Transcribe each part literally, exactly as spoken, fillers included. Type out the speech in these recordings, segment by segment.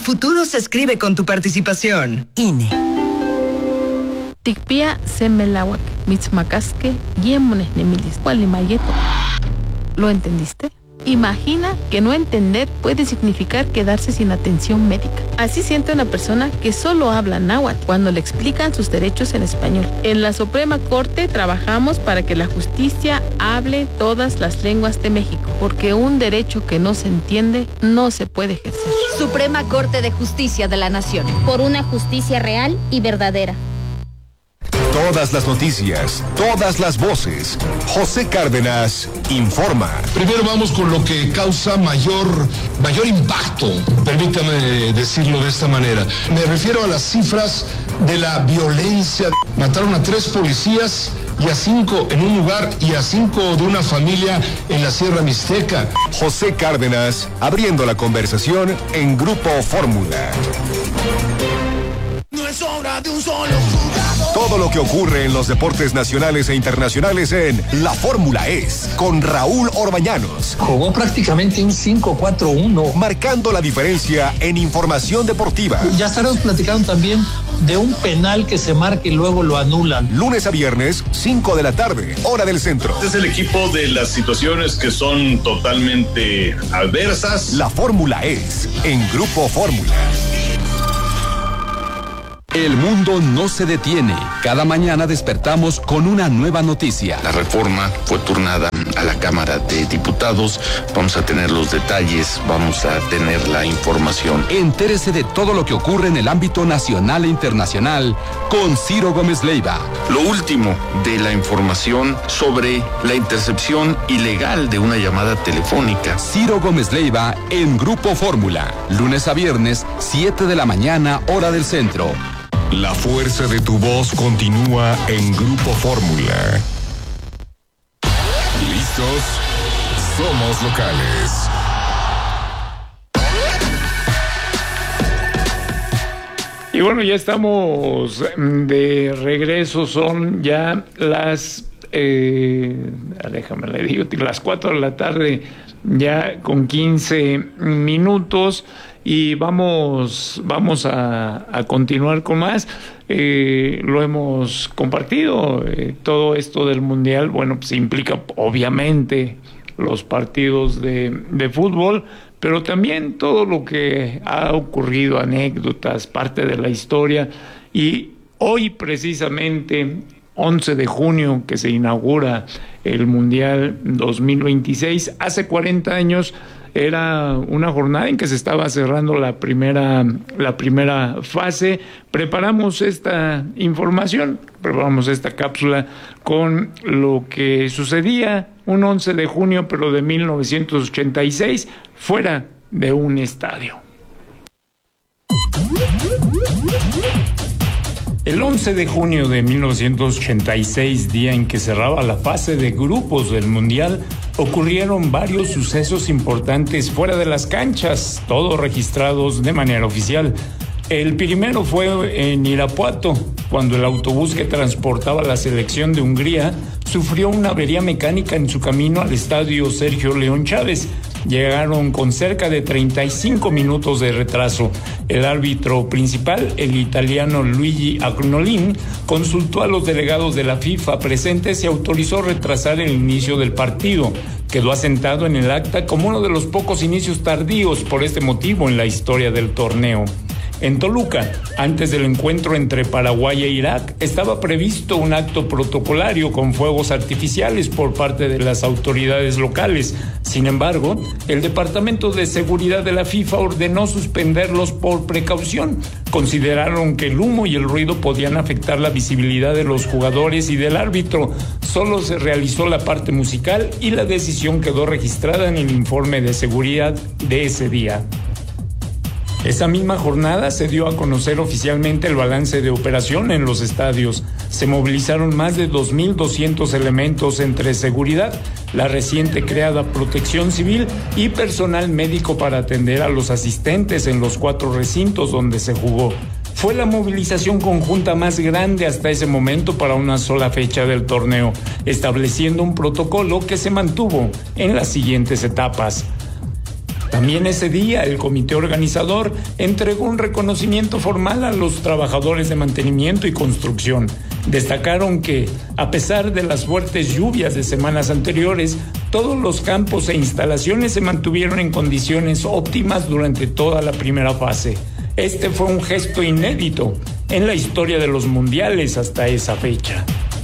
futuro se escribe con tu participación. I N E. Tikpia semelawak, mitzmacasque, guiemones nemilis, cualimayeto. ¿Lo entendiste? Imagina que no entender puede significar quedarse sin atención médica. Así siente una persona que solo habla náhuatl cuando le explican sus derechos en español. En la Suprema Corte trabajamos para que la justicia hable todas las lenguas de México, porque un derecho que no se entiende no se puede ejercer. Suprema Corte de Justicia de la Nación. Por una justicia real y verdadera. Todas las noticias, todas las voces. José Cárdenas informa. Primero vamos con lo que causa mayor, mayor impacto, permítame decirlo de esta manera. Me refiero a las cifras de la violencia. Mataron a tres policías y a cinco en un lugar y a cinco de una familia en la Sierra Mixteca. José Cárdenas abriendo la conversación en Grupo Fórmula. No es obra de un solo jugador. Todo lo que ocurre en los deportes nacionales e internacionales en La Fórmula Es, con Raúl Orbañanos. Jugó prácticamente un cinco cuatro uno. Marcando la diferencia en información deportiva. Ya estaremos platicando también de un penal que se marca y luego lo anulan. Lunes a viernes, cinco de la tarde, hora del centro. Este es el equipo de las situaciones que son totalmente adversas. La Fórmula Es, en Grupo Fórmula. El mundo no se detiene. Cada mañana despertamos con una nueva noticia. La reforma fue turnada a la Cámara de Diputados. Vamos a tener los detalles, vamos a tener la información. Entérese de todo lo que ocurre en el ámbito nacional e internacional con Ciro Gómez Leiva. Lo último de la información sobre la intercepción ilegal de una llamada telefónica. Ciro Gómez Leiva en Grupo Fórmula. Lunes a viernes, siete de la mañana, hora del centro. La fuerza de tu voz continúa en Grupo Fórmula. ¿Listos? Somos locales. Y bueno, ya estamos de regreso, son ya las, eh, déjame le digo, las cuatro de la tarde, ya con quince minutos. Y vamos, vamos a, a continuar con más. Eh, lo hemos compartido, eh, todo esto del Mundial, bueno, pues implica obviamente los partidos de, de fútbol, pero también todo lo que ha ocurrido, anécdotas, parte de la historia. Y hoy precisamente, once de junio, que se inaugura el Mundial dos mil veintiséis, hace cuarenta años, era una jornada en que se estaba cerrando la primera, la primera fase. Preparamos esta información, preparamos esta cápsula con lo que sucedía un once de junio, pero de mil novecientos ochenta y seis, fuera de un estadio. El once de junio de mil novecientos ochenta y seis, día en que cerraba la fase de grupos del Mundial, ocurrieron varios sucesos importantes fuera de las canchas, todos registrados de manera oficial. El primero fue en Irapuato, cuando el autobús que transportaba la selección de Hungría sufrió una avería mecánica en su camino al estadio Sergio León Chávez. Llegaron con cerca de treinta y cinco minutos de retraso. El árbitro principal, el italiano Luigi Agnolin, consultó a los delegados de la FIFA presentes y autorizó retrasar el inicio del partido. Quedó asentado en el acta como uno de los pocos inicios tardíos por este motivo en la historia del torneo. En Toluca, antes del encuentro entre Paraguay e Irak, estaba previsto un acto protocolario con fuegos artificiales por parte de las autoridades locales. Sin embargo, el Departamento de Seguridad de la FIFA ordenó suspenderlos por precaución. Consideraron que el humo y el ruido podían afectar la visibilidad de los jugadores y del árbitro. Solo se realizó la parte musical y la decisión quedó registrada en el informe de seguridad de ese día. Esa misma jornada se dio a conocer oficialmente el balance de operación en los estadios. Se movilizaron más de dos mil doscientos elementos entre seguridad, la reciente creada Protección Civil y personal médico para atender a los asistentes en los cuatro recintos donde se jugó. Fue la movilización conjunta más grande hasta ese momento para una sola fecha del torneo, estableciendo un protocolo que se mantuvo en las siguientes etapas. También ese día el comité organizador entregó un reconocimiento formal a los trabajadores de mantenimiento y construcción. Destacaron que, a pesar de las fuertes lluvias de semanas anteriores, todos los campos e instalaciones se mantuvieron en condiciones óptimas durante toda la primera fase. Este fue un gesto inédito en la historia de los mundiales hasta esa fecha.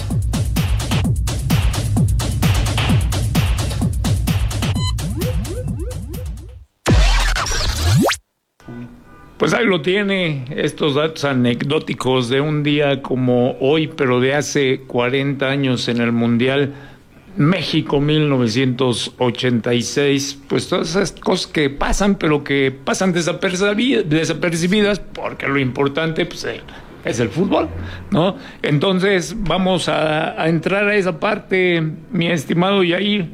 Pues ahí lo tiene, estos datos anecdóticos de un día como hoy, pero de hace cuarenta años en el Mundial México mil novecientos ochenta y seis. Pues todas esas cosas que pasan, pero que pasan desapercibidas, desapercibidas porque lo importante pues, es el fútbol, ¿no? Entonces vamos a, a entrar a esa parte, mi estimado Yair,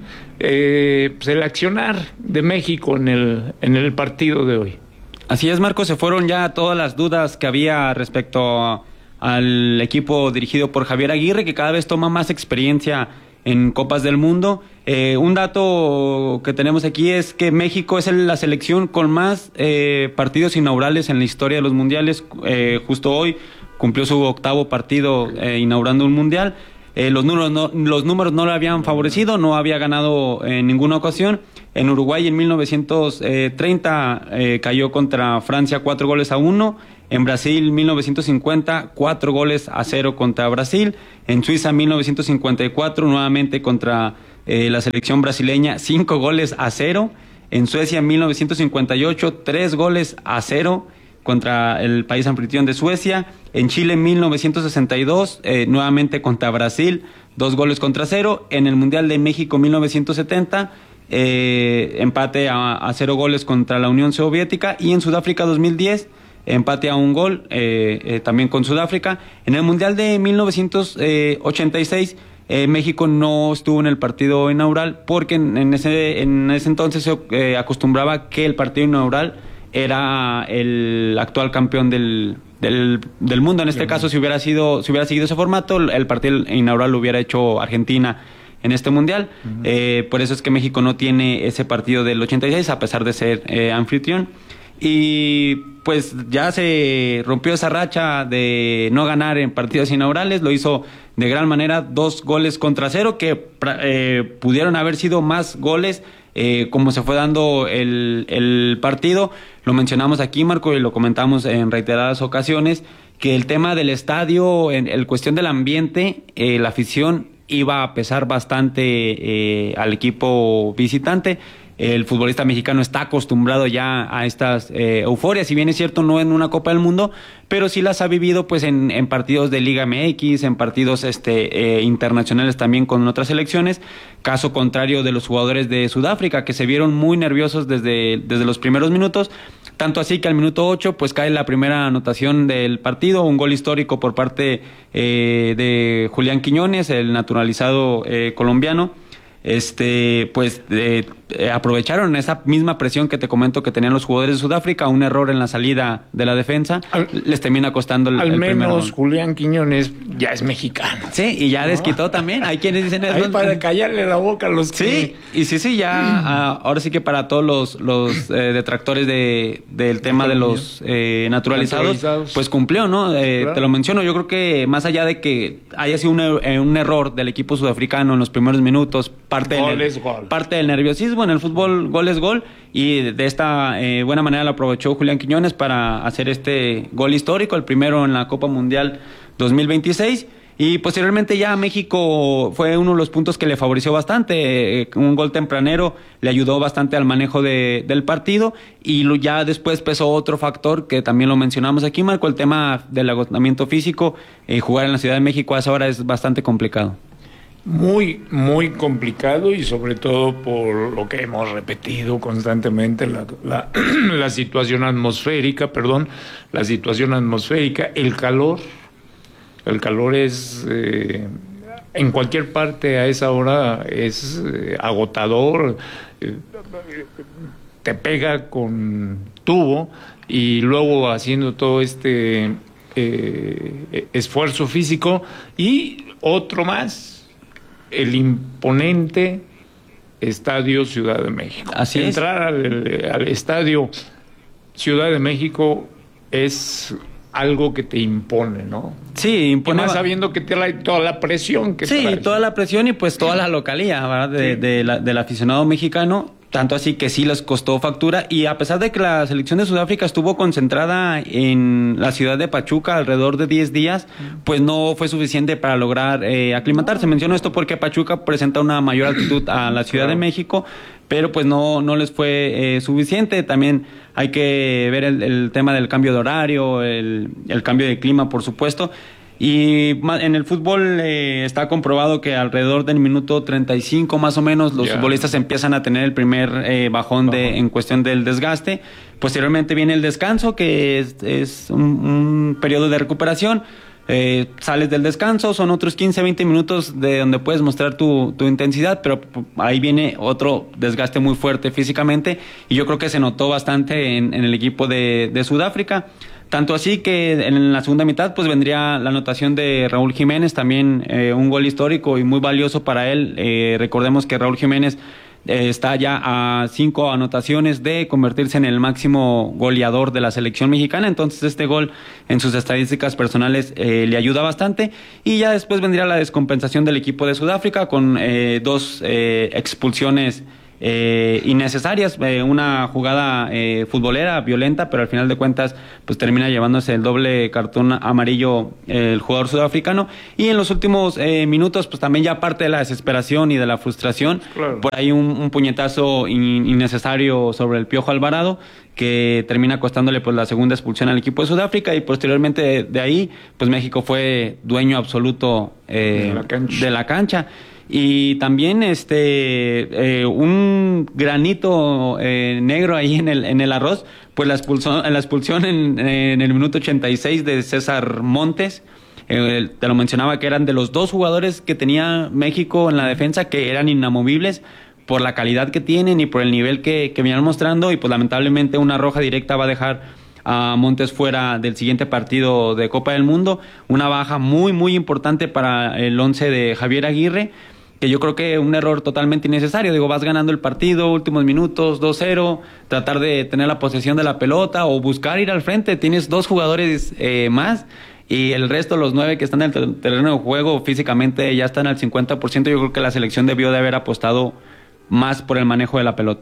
eh, pues el accionar de México en el, en el partido de hoy. Así es, Marco, se fueron ya todas las dudas que había respecto al equipo dirigido por Javier Aguirre, que cada vez toma más experiencia en Copas del Mundo. Eh, un dato que tenemos aquí es que México es la selección con más eh, partidos inaugurales en la historia de los mundiales. Eh, justo hoy cumplió su octavo partido eh, inaugurando un mundial. Eh, los, números no, los números no le habían favorecido, no había ganado en ninguna ocasión. En Uruguay en mil novecientos treinta eh, cayó contra Francia cuatro goles a uno. En Brasil mil novecientos cincuenta, cuatro goles a cero contra Brasil. En Suiza mil novecientos cincuenta y cuatro, nuevamente contra eh, la selección brasileña, cinco goles a cero. En Suecia mil novecientos cincuenta y ocho, tres goles a cero contra el país anfitrión de Suecia. En Chile mil novecientos sesenta y dos, eh, nuevamente contra Brasil, dos goles contra cero. En el Mundial de México mil novecientos setenta, eh, empate a, a cero goles contra la Unión Soviética. Y en Sudáfrica dos mil diez, empate a un gol, eh, eh, también con Sudáfrica. En el Mundial de mil novecientos ochenta y seis, eh, México no estuvo en el partido inaugural porque en, en, ese, en ese entonces se eh, acostumbraba que el partido inaugural era el actual campeón del, del, del mundo. En este Bien. caso, si hubiera sido, si hubiera seguido ese formato, el partido inaugural lo hubiera hecho Argentina en este mundial. Uh-huh. Eh, por eso es que México no tiene ese partido del ochenta y seis, a pesar de ser eh, anfitrión. Y pues ya se rompió esa racha de no ganar en partidos inaugurales, lo hizo de gran manera, dos goles contra cero, que eh, pudieron haber sido más goles, eh, como se fue dando el, el partido. Lo mencionamos aquí, Marco, y lo comentamos en reiteradas ocasiones, que el tema del estadio, en el cuestión del ambiente, eh, la afición iba a pesar bastante eh, al equipo visitante. El futbolista mexicano está acostumbrado ya a estas eh, euforias, si bien es cierto no en una Copa del Mundo, pero sí las ha vivido pues en, en partidos de Liga M X, en partidos este eh, internacionales también con otras selecciones, caso contrario de los jugadores de Sudáfrica, que se vieron muy nerviosos desde, desde los primeros minutos, tanto así que al minuto ocho pues cae la primera anotación del partido, un gol histórico por parte eh, de Julián Quiñones, el naturalizado eh, colombiano. Este, pues eh, eh, aprovecharon esa misma presión que te comento que tenían los jugadores de Sudáfrica, un error en la salida de la defensa, al, les termina costando el, al el menos Julián Quiñones ya es mexicano. Sí, y ya ¿no? desquitó también. Hay quienes dicen eso. Ahí para callarle la boca a los que... Sí, y sí, sí, ya uh, ahora sí que para todos los, los eh, detractores de, del tema de los eh, naturalizados, naturalizados, pues cumplió, ¿no? Eh, claro. Te lo menciono, yo creo que más allá de que haya sido un, eh, un error del equipo sudafricano en los primeros minutos, parte gol del, es gol. parte del nerviosismo en el fútbol, gol es gol, y de esta eh, buena manera lo aprovechó Julián Quiñones para hacer este gol histórico, el primero en la Copa Mundial dos mil veintiséis, y posteriormente ya México fue uno de los puntos que le favoreció bastante, eh, un gol tempranero le ayudó bastante al manejo de, del partido, y lo, ya después pesó otro factor que también lo mencionamos aquí, Marco, el tema del agotamiento físico. Eh, jugar en la Ciudad de México a esa hora es bastante complicado. Muy, muy complicado, y sobre todo por lo que hemos repetido constantemente, la, la, la situación atmosférica, perdón, la situación atmosférica, el calor, el calor es, eh, en cualquier parte a esa hora es eh, agotador, eh, te pega con tubo, y luego haciendo todo este eh, esfuerzo físico, y otro más, el imponente Estadio Ciudad de México. Así Entrar es. al, al estadio Ciudad de México es algo que te impone, ¿no? Sí, impone. Y más sabiendo que trae toda la presión que Sí, trae. toda la presión y pues toda la localía, ¿verdad? De, Sí. de la, del aficionado mexicano. Tanto así que sí les costó factura. Y a pesar de que la selección de Sudáfrica estuvo concentrada en la ciudad de Pachuca alrededor de diez días, pues no fue suficiente para lograr eh, aclimatarse. Menciono esto porque Pachuca presenta una mayor altitud a la Ciudad de México, pero pues no, no les fue eh, suficiente. También hay que ver el, el tema del cambio de horario, el, el cambio de clima, por supuesto. Y en el fútbol eh, está comprobado que alrededor del minuto treinta y cinco más o menos los yeah. futbolistas empiezan a tener el primer eh, bajón de, en cuestión del desgaste. Posteriormente viene el descanso, que es, es un, un periodo de recuperación. Eh, sales del descanso, son otros quince, veinte minutos de donde puedes mostrar tu, tu intensidad, pero ahí viene otro desgaste muy fuerte físicamente y yo creo que se notó bastante en, en el equipo de, de Sudáfrica. Tanto así que en la segunda mitad pues vendría la anotación de Raúl Jiménez, también eh, un gol histórico y muy valioso para él. Eh, recordemos que Raúl Jiménez eh, está ya a cinco anotaciones de convertirse en el máximo goleador de la selección mexicana, entonces este gol en sus estadísticas personales eh, le ayuda bastante. Y ya después vendría la descompensación del equipo de Sudáfrica con eh, dos eh, expulsiones Eh, innecesarias, eh, una jugada eh, futbolera violenta, pero al final de cuentas pues termina llevándose el doble cartón amarillo eh, el jugador sudafricano. Y en los últimos eh, minutos pues también ya parte de la desesperación y de la frustración, claro. Por ahí un, un puñetazo in, innecesario sobre el Piojo Alvarado que termina costándole pues la segunda expulsión al equipo de Sudáfrica y posteriormente de, de ahí pues México fue dueño absoluto eh, de la cancha, de la cancha. Y también este eh, un granito eh, negro ahí en el en el arroz, pues la expulsión, la expulsión en, en el minuto ochenta y seis de César Montes. Eh, te lo mencionaba que eran de los dos jugadores que tenía México en la defensa que eran inamovibles por la calidad que tienen y por el nivel que, que venían mostrando, y pues lamentablemente una roja directa va a dejar a Montes fuera del siguiente partido de Copa del Mundo. Una baja muy muy importante para el once de Javier Aguirre, que yo creo que un error totalmente innecesario. Digo, vas ganando el partido, últimos minutos, dos cero, tratar de tener la posesión de la pelota o buscar ir al frente. Tienes dos jugadores eh, más y el resto, los nueve que están en el terreno de juego, físicamente ya están al cincuenta por ciento. Yo creo que la selección debió de haber apostado más por el manejo de la pelota.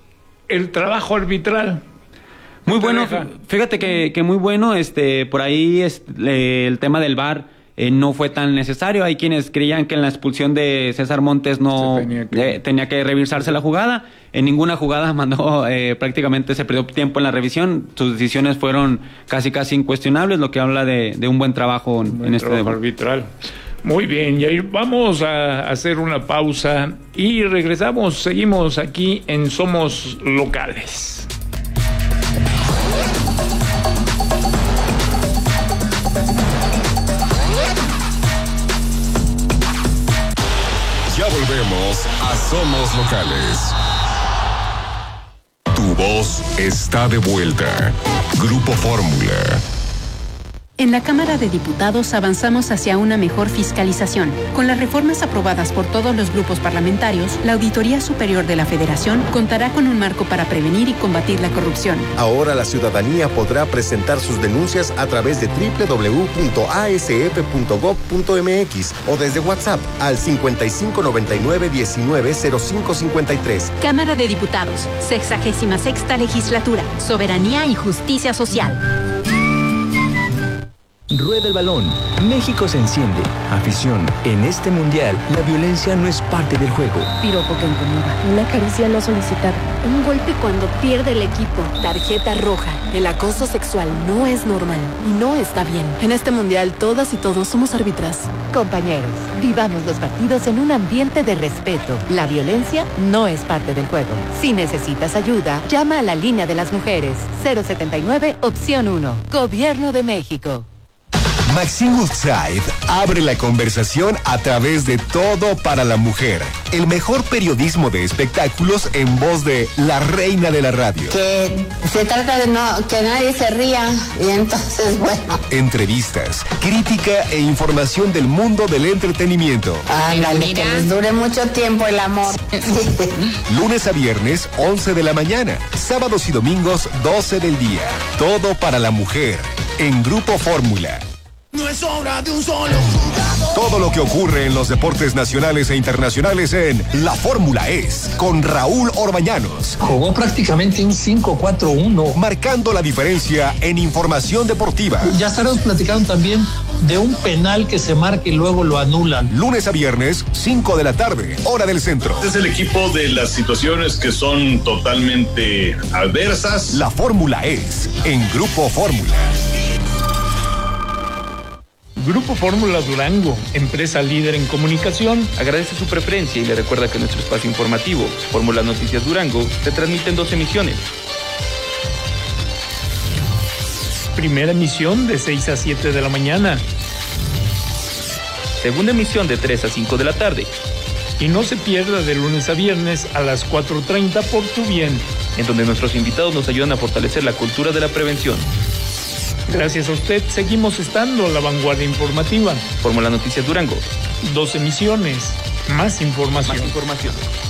El trabajo arbitral. Muy bueno, fíjate que, que muy bueno. Este, por ahí es, eh, el tema del V A R Eh, no fue tan necesario. Hay quienes creían que en la expulsión de César Montes no tenía que... Eh, tenía que revisarse la jugada. En ninguna jugada mandó, eh, prácticamente se perdió tiempo en la revisión. Sus decisiones fueron casi casi incuestionables, lo que habla de, de un buen trabajo en, buen en este trabajo arbitral. Muy bien, Yair, vamos a hacer una pausa y regresamos. Seguimos aquí en Somos Locales. Ya volvemos a Somos Locales. Tu voz está de vuelta. Grupo Fórmula. En la Cámara de Diputados avanzamos hacia una mejor fiscalización. Con las reformas aprobadas por todos los grupos parlamentarios, la Auditoría Superior de la Federación contará con un marco para prevenir y combatir la corrupción. Ahora la ciudadanía podrá presentar sus denuncias a través de doble u doble u doble u punto a s f punto gob punto m x o desde WhatsApp al cincuenta y cinco noventa y nueve diecinueve cero cinco cincuenta y tres. Cámara de Diputados, sexagésima sexta legislatura, soberanía y justicia social. Rueda el balón. México se enciende. Afición. En este mundial, la violencia no es parte del juego. Piropo que incomoda. Una caricia no solicitada. Un golpe cuando pierde el equipo. Tarjeta roja. El acoso sexual no es normal y no está bien. En este mundial, todas y todos somos árbitras. Compañeros, vivamos los partidos en un ambiente de respeto. La violencia no es parte del juego. Si necesitas ayuda, llama a la línea de las mujeres. cero setenta y nueve, opción uno. Gobierno de México. Maxine Woodside abre la conversación a través de Todo para la Mujer, el mejor periodismo de espectáculos en voz de la reina de la radio. Que se trata de no, que nadie se ría y entonces, bueno. Entrevistas, crítica e información del mundo del entretenimiento. Ándale, que les dure mucho tiempo el amor. Lunes a viernes, once de la mañana. Sábados y domingos, doce del día. Todo para la Mujer, en Grupo Fórmula. No es obra de un solo jugador. Todo lo que ocurre en los deportes nacionales e internacionales en La Fórmula es con Raúl Orbañanos. Jugó prácticamente un cinco cuatro uno. Marcando la diferencia en información deportiva. Ya estaremos platicando también de un penal que se marca y luego lo anulan. Lunes a viernes, cinco de la tarde, hora del centro. Este es el equipo de las situaciones que son totalmente adversas. La Fórmula es en Grupo Fórmula. Grupo Fórmula Durango, empresa líder en comunicación, agradece su preferencia y le recuerda que nuestro espacio informativo, Fórmula Noticias Durango, se transmite en dos emisiones. Primera emisión de seis a siete de la mañana. Segunda emisión de tres a cinco de la tarde. Y no se pierda de lunes a viernes a las cuatro treinta por Tu Bien, en donde nuestros invitados nos ayudan a fortalecer la cultura de la prevención. Gracias a usted, seguimos estando a la vanguardia informativa. Fórmula Noticias Durango. Dos emisiones, más información. Más información.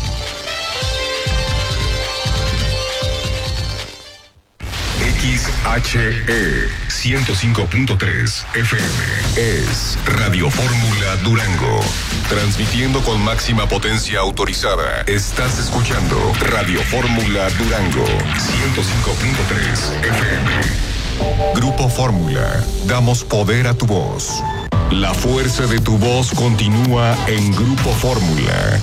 X H E ciento cinco punto tres F M es Radio Fórmula Durango. Transmitiendo con máxima potencia autorizada. Estás escuchando Radio Fórmula Durango ciento cinco punto tres F M. Grupo Fórmula, damos poder a tu voz. La fuerza de tu voz continúa en Grupo Fórmula.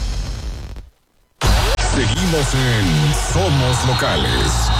Seguimos en Somos Locales.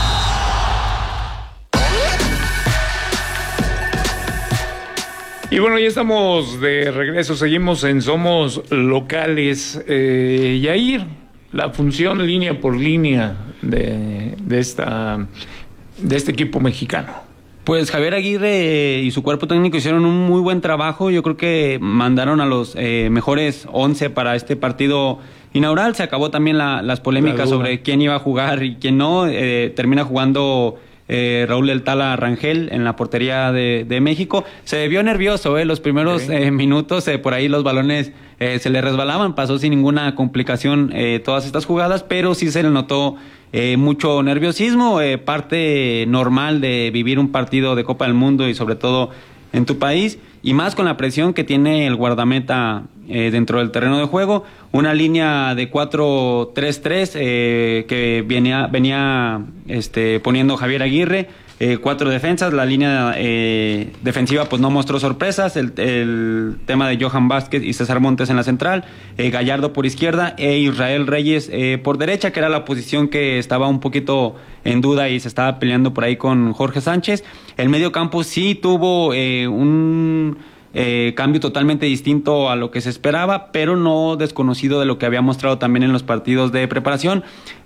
Y bueno, ya estamos de regreso, seguimos en Somos Locales. Eh, Yair, la función línea por línea de, de, esta, de este equipo mexicano. Pues Javier Aguirre y su cuerpo técnico hicieron un muy buen trabajo. Yo creo que mandaron a los eh, mejores once para este partido inaugural. Se acabó también la, las polémicas sobre quién iba a jugar y quién no. Eh, termina jugando eh, Raúl El Tala Rangel en la portería de, de México. Se vio nervioso eh, los primeros okay. eh, minutos. Eh, por ahí los balones eh, se le resbalaban. Pasó sin ninguna complicación eh, todas estas jugadas, pero sí se le notó Eh, mucho nerviosismo, eh, parte normal de vivir un partido de Copa del Mundo y sobre todo en tu país, y más con la presión que tiene el guardameta eh, dentro del terreno de juego. Una línea de cuatro tres tres eh, que venía, venía este, poniendo Javier Aguirre. Eh, cuatro defensas, la línea eh, defensiva pues no mostró sorpresas, el, el tema de Johan Vázquez y César Montes en la central, eh, Gallardo por izquierda e Israel Reyes eh, por derecha, que era la posición que estaba un poquito en duda y se estaba peleando por ahí con Jorge Sánchez. El medio campo sí tuvo eh, un eh, cambio totalmente distinto a lo que se esperaba, pero no desconocido de lo que había mostrado también en los partidos de preparación.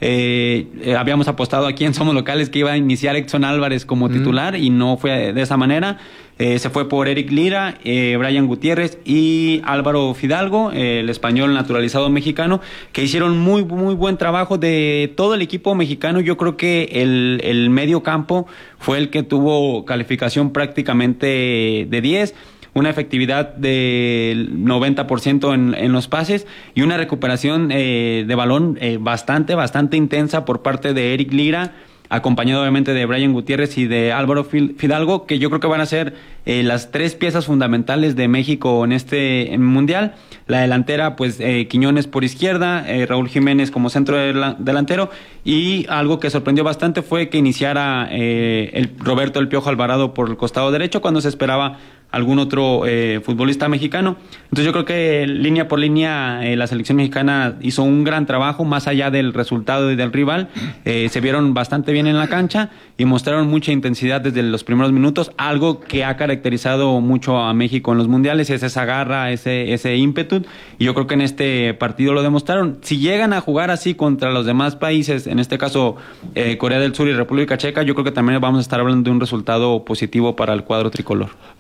Eh, eh, habíamos apostado aquí en Somos Locales que iba a iniciar Edson Álvarez como titular mm. y no fue de esa manera. Eh, se fue por Eric Lira, eh, Brian Gutiérrez y Álvaro Fidalgo, eh, el español naturalizado mexicano, que hicieron muy muy buen trabajo de todo el equipo mexicano. Yo creo que el, el medio campo fue el que tuvo calificación prácticamente de diez. Una efectividad del noventa por ciento en, en los pases y una recuperación eh, de balón eh, bastante, bastante intensa por parte de Eric Lira, acompañado obviamente de Brian Gutiérrez y de Álvaro Fidalgo, que yo creo que van a ser eh, las tres piezas fundamentales de México en este en Mundial. La delantera, pues eh, Quiñones por izquierda, eh, Raúl Jiménez como centro del, delantero, y algo que sorprendió bastante fue que iniciara eh, el Roberto El Piojo Alvarado por el costado derecho cuando se esperaba algún otro eh, futbolista mexicano. Entonces yo creo que línea por línea eh, la selección mexicana hizo un gran trabajo, más allá del resultado y del rival. Eh, se vieron bastante bien en la cancha y mostraron mucha intensidad desde los primeros minutos. Algo que ha caracterizado mucho a México en los mundiales es esa garra, ese, ese ímpetu, y yo creo que en este partido lo demostraron. Si llegan a jugar así contra los demás países, en este caso eh, Corea del Sur y República Checa, yo creo que también vamos a estar hablando de un resultado positivo para el cuadro tricolor. Ahora,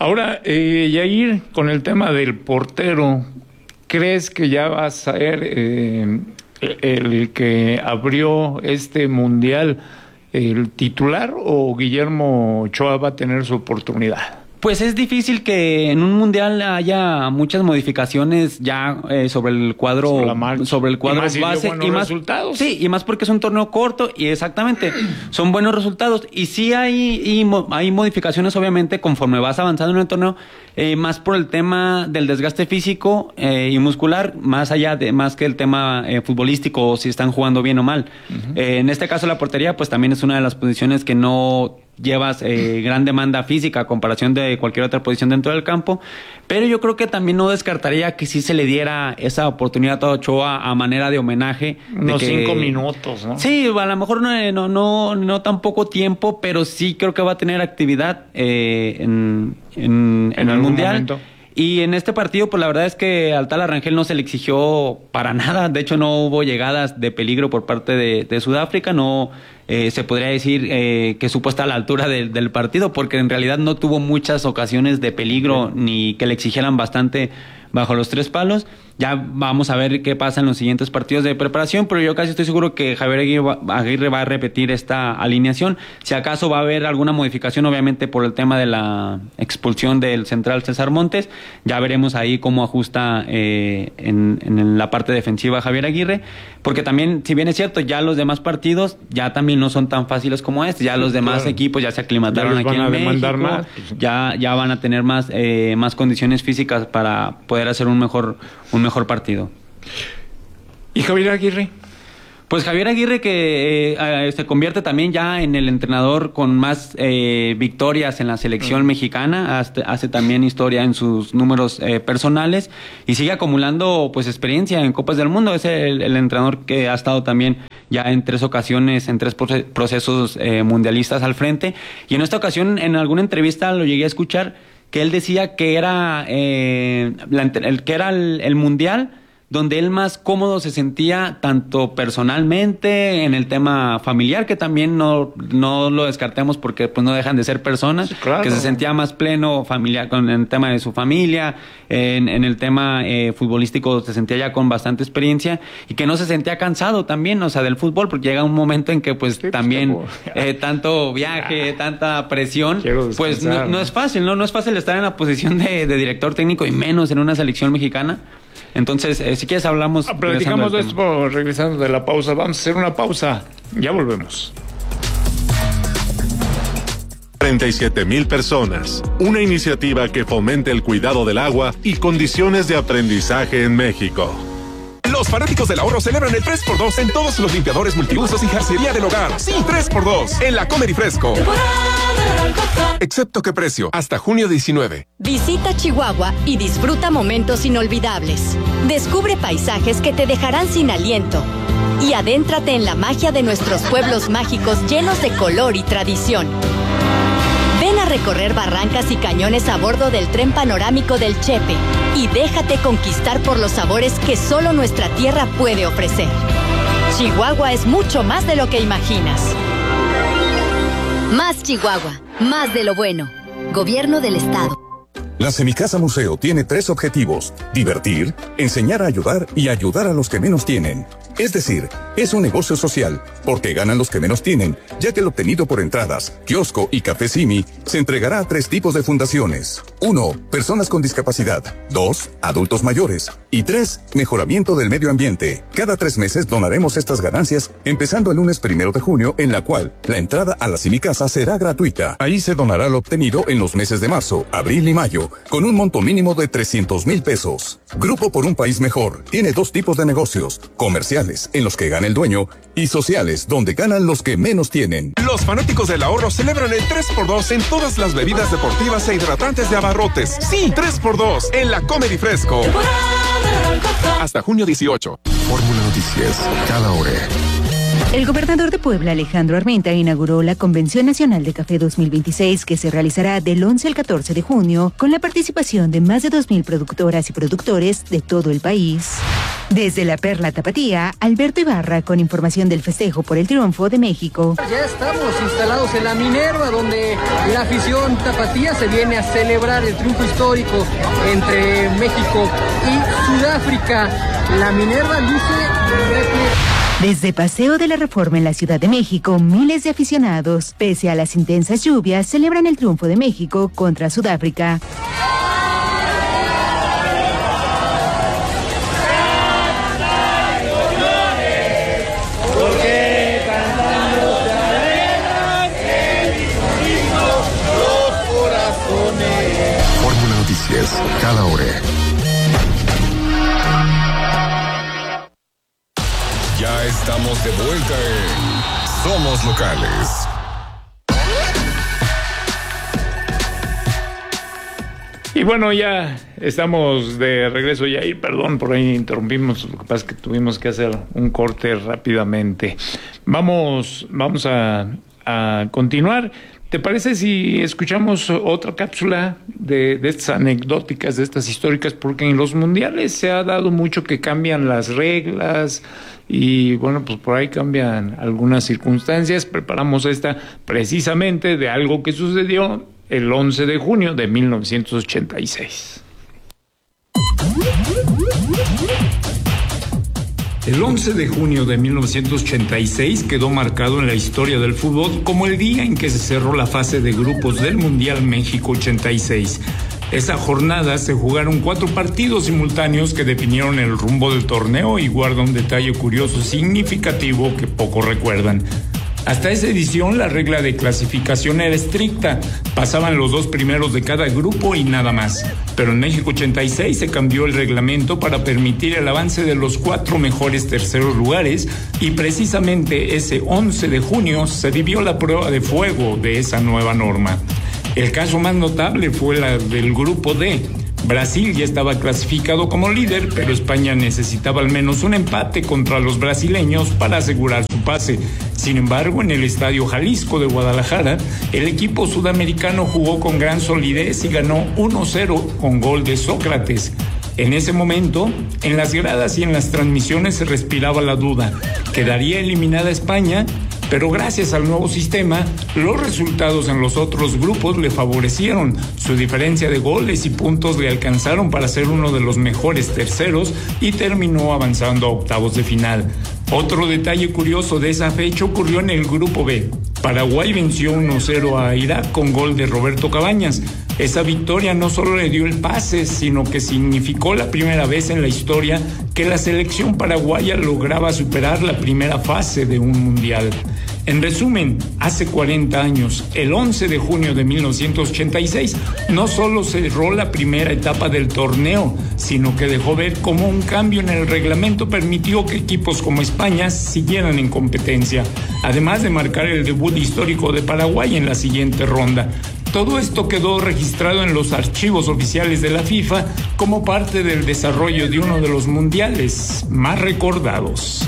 eh, Yair, con el tema del portero, ¿crees que ya va a ser eh, el que abrió este mundial el titular o Guillermo Ochoa va a tener su oportunidad? Pues es difícil que en un mundial haya muchas modificaciones ya eh, sobre el cuadro sobre, sobre el cuadro y más base y más resultados. Sí, y más porque es un torneo corto y exactamente son buenos resultados y sí hay y mo, hay modificaciones obviamente conforme vas avanzando en el torneo, eh, más por el tema del desgaste físico eh, y muscular, más allá de más que el tema eh, futbolístico o si están jugando bien o mal. Uh-huh. Eh, en este caso la portería pues también es una de las posiciones que no llevas eh, gran demanda física a comparación de cualquier otra posición dentro del campo, pero yo creo que también no descartaría que sí se le diera esa oportunidad a Ochoa a manera de homenaje. Unos de que, cinco minutos, ¿no? Sí, a lo mejor no, no, no, no tan poco tiempo, pero sí creo que va a tener actividad eh, en, en, en, en el Mundial. Momento. Y en este partido, pues la verdad es que al Tala Rangel no se le exigió para nada. De hecho, no hubo llegadas de peligro por parte de, de Sudáfrica. No eh, se podría decir eh, que supo estar a la altura de, del partido, porque en realidad no tuvo muchas ocasiones de peligro ni que le exigieran bastante bajo los tres palos. Ya vamos a ver qué pasa en los siguientes partidos de preparación, pero yo casi estoy seguro que Javier Aguirre va a repetir esta alineación. Si acaso va a haber alguna modificación, obviamente por el tema de la expulsión del central César Montes, ya veremos ahí cómo ajusta eh, en, en la parte defensiva Javier Aguirre, porque también, si bien es cierto, ya los demás partidos ya también no son tan fáciles como este, ya los demás claro. equipos ya se aclimataron aquí en México, más. ya ya van a tener más eh, más condiciones físicas para poder hacer un mejor un mejor partido. ¿Y Javier Aguirre? Pues Javier Aguirre que eh, se convierte también ya en el entrenador con más eh, victorias en la selección uh-huh. mexicana, hace, hace también historia en sus números eh, personales y sigue acumulando pues experiencia en Copas del Mundo. Es el, el entrenador que ha estado también ya en tres ocasiones, en tres procesos eh, mundialistas al frente, y en esta ocasión en alguna entrevista lo llegué a escuchar que él decía que era eh, la, el, que era el, el mundial donde él más cómodo se sentía, tanto personalmente, en el tema familiar, que también no, no lo descartemos porque pues no dejan de ser personas, sí, claro. que se sentía más pleno familiar con el tema de su familia, en, en el tema eh, futbolístico se sentía ya con bastante experiencia y que no se sentía cansado también, o sea, del fútbol, porque llega un momento en que pues sí, también pues, eh, tanto viaje, ya. tanta presión, pues no, no es fácil, ¿no? No es fácil estar en la posición de, de director técnico y menos en una selección mexicana. Entonces, eh, si quieres hablamos... Ah, platicamos de esto regresando de la pausa. Vamos a hacer una pausa. Ya volvemos. treinta y siete mil personas. Una iniciativa que fomente el cuidado del agua y condiciones de aprendizaje en México. Los fanáticos del ahorro celebran el tres por dos en todos los limpiadores multiusos y jarcería del hogar. Sí, tres por dos en la Comer y Fresco. Excepto qué precio, hasta junio diecinueve. Visita Chihuahua y disfruta momentos inolvidables. Descubre paisajes que te dejarán sin aliento. Y adéntrate en la magia de nuestros pueblos mágicos llenos de color y tradición. Ven a recorrer barrancas y cañones a bordo del tren panorámico del Chepe y déjate conquistar por los sabores que solo nuestra tierra puede ofrecer. Chihuahua es mucho más de lo que imaginas. Más Chihuahua, más de lo bueno. Gobierno del Estado. La Semicasa Museo tiene tres objetivos: divertir, enseñar a ayudar y ayudar a los que menos tienen. Es decir, es un negocio social, porque ganan los que menos tienen, ya que el obtenido por entradas, kiosco y café Simi se entregará a tres tipos de fundaciones. Uno, personas con discapacidad. Dos, adultos mayores. Y tres, mejoramiento del medio ambiente. Cada tres meses donaremos estas ganancias, empezando el lunes primero de junio, en la cual la entrada a la Semicasa será gratuita. Ahí se donará lo obtenido en los meses de marzo, abril y mayo, con un monto mínimo de trescientos mil pesos. Grupo por un País Mejor tiene dos tipos de negocios: comerciales, en los que gana el dueño, y sociales, donde ganan los que menos tienen. Los fanáticos del ahorro celebran el tres por dos en todas las bebidas deportivas e hidratantes de Abarrotes. Sí, tres por dos en la Comer y Fresco. Hasta junio dieciocho. Fórmula Noticias, cada hora. El gobernador de Puebla, Alejandro Armenta, inauguró la Convención Nacional de Café dos mil veintiséis, que se realizará del once al catorce de junio, con la participación de más de dos mil productoras y productores de todo el país. Desde la Perla Tapatía, Alberto Ibarra con información del festejo por el triunfo de México. Ya estamos instalados en la Minerva, donde la afición tapatía se viene a celebrar el triunfo histórico entre México y Sudáfrica. La Minerva luce... Desde Paseo de la Reforma en la Ciudad de México, miles de aficionados, pese a las intensas lluvias, celebran el triunfo de México contra Sudáfrica. Fórmula Noticias, cada hora. Ya estamos de vuelta en Somos Locales. Y bueno, ya estamos de regreso, ya, y perdón, por ahí interrumpimos, lo que pasa es que tuvimos que hacer un corte rápidamente. Vamos, vamos a, a continuar. ¿Te parece si escuchamos otra cápsula de, de estas anecdóticas, de estas históricas? Porque en los mundiales se ha dado mucho que cambian las reglas y bueno, pues por ahí cambian algunas circunstancias. Preparamos esta precisamente de algo que sucedió el once de junio de mil novecientos ochenta y seis. El once de junio de mil novecientos ochenta y seis quedó marcado en la historia del fútbol como el día en que se cerró la fase de grupos del Mundial México ochenta y seis. Esa jornada se jugaron cuatro partidos simultáneos que definieron el rumbo del torneo y guarda un detalle curioso significativo que pocos recuerdan. Hasta esa edición la regla de clasificación era estricta, pasaban los dos primeros de cada grupo y nada más. Pero en México ochenta y seis se cambió el reglamento para permitir el avance de los cuatro mejores terceros lugares y precisamente ese once de junio se vivió la prueba de fuego de esa nueva norma. El caso más notable fue la del grupo D. Brasil ya estaba clasificado como líder, pero España necesitaba al menos un empate contra los brasileños para asegurar su pase. Sin embargo, en el Estadio Jalisco de Guadalajara, el equipo sudamericano jugó con gran solidez y ganó uno cero con gol de Sócrates. En ese momento, en las gradas y en las transmisiones se respiraba la duda. ¿Quedaría eliminada España? Pero gracias al nuevo sistema, los resultados en los otros grupos le favorecieron. Su diferencia de goles y puntos le alcanzaron para ser uno de los mejores terceros y terminó avanzando a octavos de final. Otro detalle curioso de esa fecha ocurrió en el grupo B. Paraguay venció uno cero a Irak con gol de Roberto Cabañas. Esa victoria no solo le dio el pase, sino que significó la primera vez en la historia que la selección paraguaya lograba superar la primera fase de un mundial. En resumen, hace cuarenta años, el once de junio de mil novecientos ochenta y seis, no solo cerró la primera etapa del torneo, sino que dejó ver cómo un cambio en el reglamento permitió que equipos como España siguieran en competencia, además de marcar el debut histórico de Paraguay en la siguiente ronda. Todo esto quedó registrado en los archivos oficiales de la FIFA como parte del desarrollo de uno de los mundiales más recordados.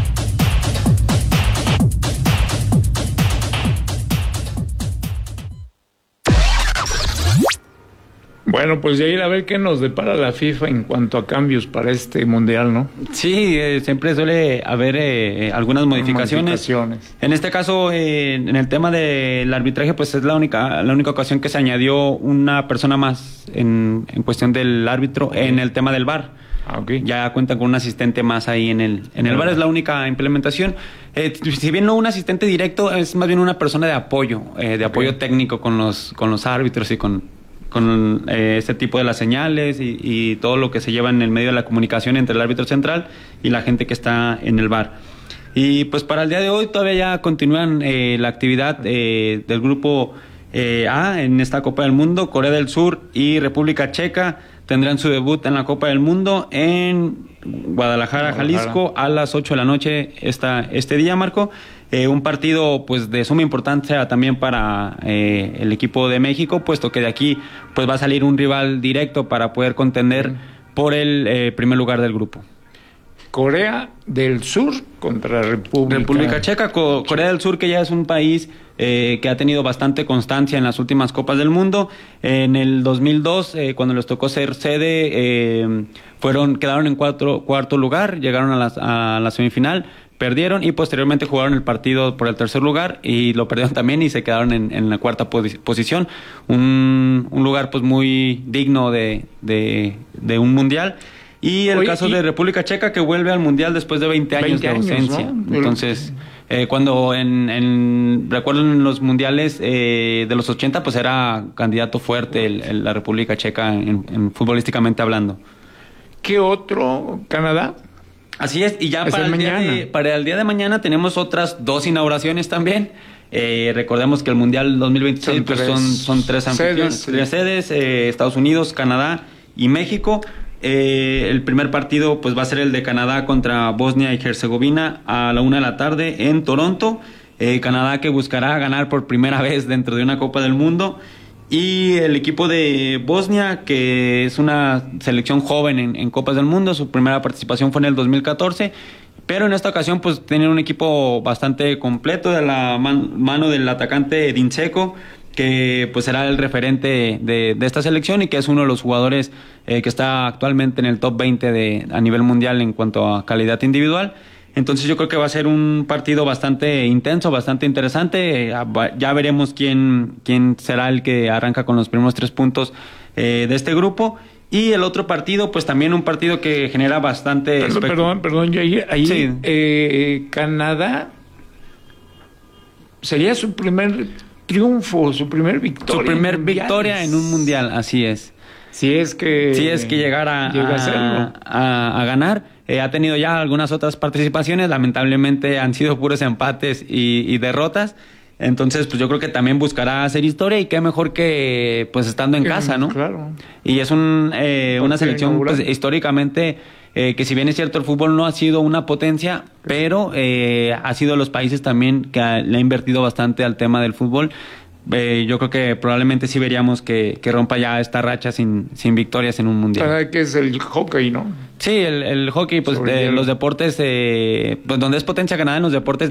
Bueno, pues ya ir a ver qué nos depara la FIFA en cuanto a cambios para este mundial, ¿no? Sí, eh, siempre suele haber eh, algunas modificaciones. modificaciones. En este caso, eh, en el tema del arbitraje, pues es la única la única ocasión que se añadió una persona más en, en cuestión del árbitro. Okay. En el tema del V A R. Ah, okay. Ya cuentan con un asistente más ahí en el en el V A R, es la única implementación. Eh, si bien no un asistente directo, es más bien una persona de apoyo, eh, de apoyo okay. técnico con los con los árbitros y con con eh, este tipo de las señales y, y todo lo que se lleva en el medio de la comunicación entre el árbitro central y la gente que está en el V A R. Y pues para el día de hoy todavía ya continúan eh, la actividad eh, del grupo eh, A en esta Copa del Mundo. Corea del Sur y República Checa tendrán su debut en la Copa del Mundo en Guadalajara, Guadalajara. Jalisco, a las ocho de la noche esta, este día, Marco. Eh, un partido pues de suma importancia también para eh, el equipo de México, puesto que de aquí pues va a salir un rival directo para poder contender por el eh, primer lugar del grupo. Corea del Sur contra República, República Checa. Co- Corea del Sur, que ya es un país eh, que ha tenido bastante constancia en las últimas Copas del Mundo. En el dos mil dos, eh, cuando les tocó ser sede, eh, fueron quedaron en cuatro, cuarto lugar, llegaron a, las, a la semifinal, perdieron y posteriormente jugaron el partido por el tercer lugar y lo perdieron también y se quedaron en, en la cuarta posi- posición. Un, un lugar pues muy digno de, de, de un mundial. Y el Oye, caso y... de República Checa, que vuelve al mundial después de veinte años de ausencia. ¿No? Entonces, eh, cuando en, en recuerdo en los mundiales eh, de los ochenta, pues era candidato fuerte el, el, la República Checa en, en futbolísticamente hablando. ¿Qué otro? ¿Canadá? Así es, y ya para el, día de, para el día de mañana tenemos otras dos inauguraciones también. Eh, recordemos que el Mundial dos mil veintiséis son, pues tres, son, son tres anfitriones, sedes, tres sedes, eh, Estados Unidos, Canadá y México. Eh, el primer partido pues va a ser el de Canadá contra Bosnia y Herzegovina a la una de la tarde en Toronto. Eh, Canadá, que buscará ganar por primera vez dentro de una Copa del Mundo. Y el equipo de Bosnia, que es una selección joven en, en Copas del Mundo, su primera participación fue en el dos mil catorce, pero en esta ocasión pues tienen un equipo bastante completo de la man, mano del atacante Edin Dzeko, que pues será el referente de, de esta selección y que es uno de los jugadores eh, que está actualmente en el top veinte de, a nivel mundial en cuanto a calidad individual. Entonces yo creo que va a ser un partido bastante intenso, bastante interesante. Ya veremos quién, quién será el que arranca con los primeros tres puntos eh, de este grupo. Y el otro partido, pues también un partido que genera bastante... Perdón, espect- perdón, perdón, yo ahí, ahí sí. eh, Canadá sería su primer triunfo, su primer victoria. Su primer victoria en un mundial, así es. Si es que... Si es que llegara llega a, a, a ganar. Eh, ha tenido ya algunas otras participaciones, lamentablemente han sido puros empates y, y derrotas. Entonces, pues yo creo que también buscará hacer historia y qué mejor que pues estando en casa, ¿no? Claro. Y es un, eh, una selección pues, históricamente eh, que si bien es cierto el fútbol no ha sido una potencia, pero eh, ha sido los países también que ha, le ha invertido bastante al tema del fútbol. Eh, yo creo que probablemente sí veríamos que, que rompa ya esta racha sin, sin victorias en un mundial. ¿Sabes qué es el hockey, no? Sí, el, el hockey, pues de, los deportes, eh, pues donde es potencia Canadá en los deportes